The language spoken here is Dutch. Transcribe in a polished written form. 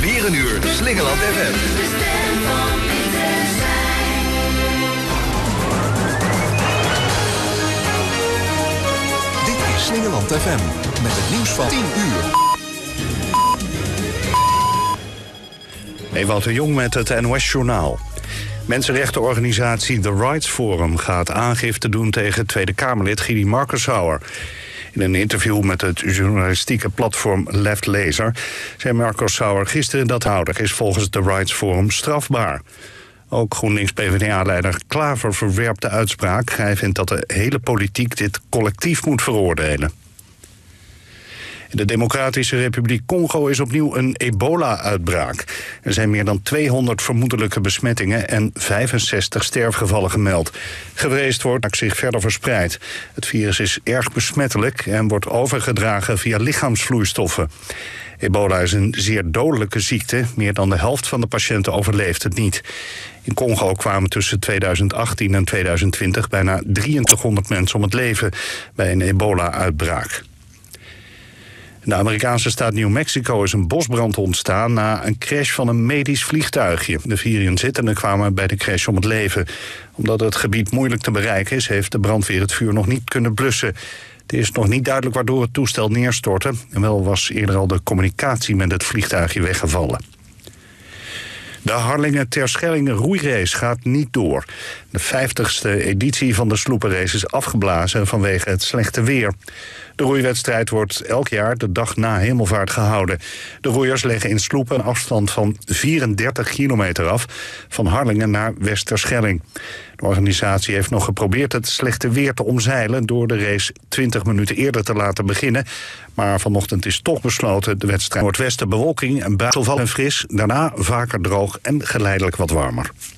Weer een uur Slingeland FM. Dit is Slingeland FM met het nieuws van 10 uur. Ewout de Jong met het NOS-journaal. Mensenrechtenorganisatie The Rights Forum gaat aangifte doen tegen Tweede Kamerlid Gidi Markeshauer. In een interview met het journalistieke platform Left Laser zei Markeshauer gisteren dat houder is volgens The Rights Forum strafbaar. Ook GroenLinks-PvdA-leider Klaver verwerpt de uitspraak. Hij vindt dat de hele politiek dit collectief moet veroordelen. In de Democratische Republiek Congo is opnieuw een ebola-uitbraak. Er zijn meer dan 200 vermoedelijke besmettingen en 65 sterfgevallen gemeld. Gevreesd wordt dat zich verder verspreidt. Het virus is erg besmettelijk en wordt overgedragen via lichaamsvloeistoffen. Ebola is een zeer dodelijke ziekte. Meer dan de helft van de patiënten overleeft het niet. In Congo kwamen tussen 2018 en 2020 bijna 2300 mensen om het leven bij een ebola-uitbraak. In de Amerikaanse staat New Mexico is een bosbrand ontstaan na een crash van een medisch vliegtuigje. De 4 inzittenden kwamen bij de crash om het leven. Omdat het gebied moeilijk te bereiken is, heeft de brandweer het vuur nog niet kunnen blussen. Het is nog niet duidelijk waardoor het toestel neerstortte. En wel was eerder al de communicatie met het vliegtuigje weggevallen. De Harlingen-Terschelling roeirace gaat niet door. De 50ste editie van de sloepenrace is afgeblazen vanwege het slechte weer. De roeiwedstrijd wordt elk jaar de dag na Hemelvaart gehouden. De roeiers leggen in Sloepen een afstand van 34 kilometer af, van Harlingen naar Westerschelling. De organisatie heeft nog geprobeerd het slechte weer te omzeilen door de race 20 minuten eerder te laten beginnen. Maar vanochtend is toch besloten de wedstrijd. Noordwesten bewolking en buitenval en fris, daarna vaker droog en geleidelijk wat warmer.